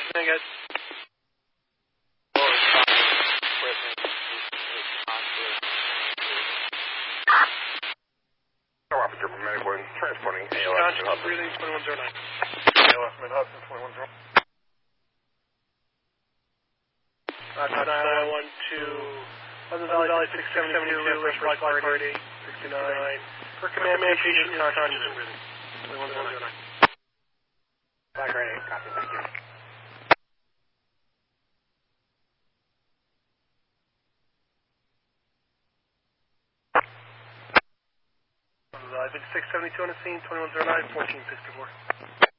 I guess. Officer from Medical transporting ALF in Hudson. Breathing 2109. ALF in Hudson 2109. 911 to Pleasant Valley 672, West Flight Party 69. For command patient conscious breathing 2109. Black Rain 8, copy, thank you. Pleasant Valley 672 on the scene, 2109, 1464.